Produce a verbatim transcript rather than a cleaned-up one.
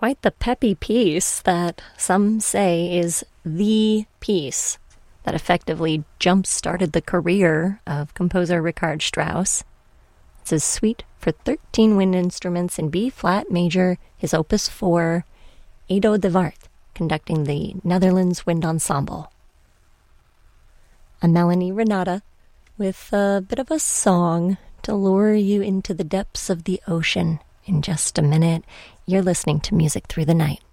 quite the peppy piece that some say is the piece that effectively jump-started the career of composer Richard Strauss. It's his suite for thirteen wind instruments in B-flat major, his opus four, Edo de Wart, conducting the Netherlands Wind Ensemble. I'm Melanie Renata with a bit of a song to lure you into the depths of the ocean. In just a minute, you're listening to Music Through the Night.